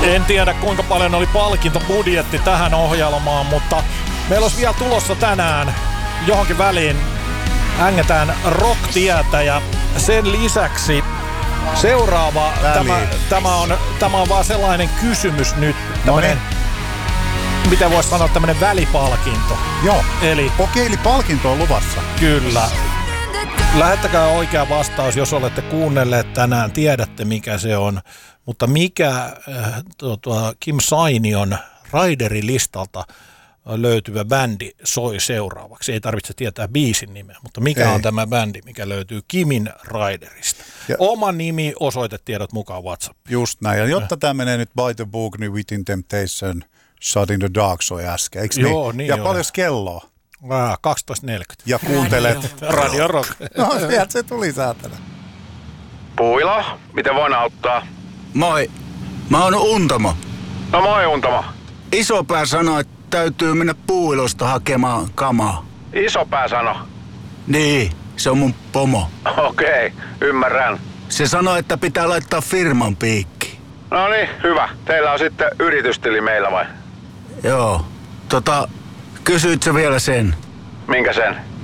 En tiedä kuinka paljon oli palkintobudjetti tähän ohjelmaan, mutta meillä olisi vielä tulossa tänään johonkin väliin hängetään rock-tietä ja sen lisäksi seuraava, tämä on vaan sellainen kysymys nyt, tämmönen, miten voisi sanoa, tämmönen välipalkinto. Joo, eli palkinto on luvassa. Kyllä. Lähettäkää oikea vastaus, jos olette kuunnelleet tänään, tiedätte mikä se on, mutta mikä Kim Sainion Raiderin listalta löytyvä bändi soi seuraavaksi. Ei tarvitse tietää biisin nimeä, mutta mikä on tämä bändi, mikä löytyy Kimin Raiderista. Oma nimi, osoitetiedot mukaan WhatsApp. Just näin. Ja jotta tämä menee nyt by the book, niin Within Temptation, Shot in the Dark soi äsken, eikö niin? Ja paljon kelloa? 12.40. Ja kuuntelet Radio Rock. No, sieltä se tuli saatana. Puila, miten voin auttaa? Moi, mä oon Untamo. No moi Untamo. Isopää sanoi, että täytyy mennä Puuilosta hakemaan kamaa. Isopää sano? Niin, se on mun pomo. Okei, ymmärrän. Se sanoi, että pitää laittaa firman piikki. No niin, hyvä. Teillä on sitten yritystili meillä vai? Joo, kysyit sä vielä sen? Minkä sen?